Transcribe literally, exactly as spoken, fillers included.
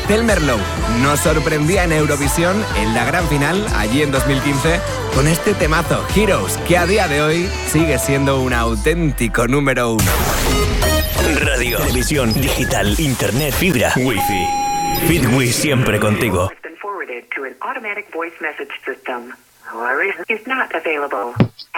Estelle Merlot nos sorprendía en Eurovisión en la gran final, allí en dos mil quince, con este temazo, Heroes, que a día de hoy sigue siendo un auténtico número uno. Radio, televisión, digital, internet, fibra, wifi. Fitwi siempre contigo. To an automatic voice message system. Is not available.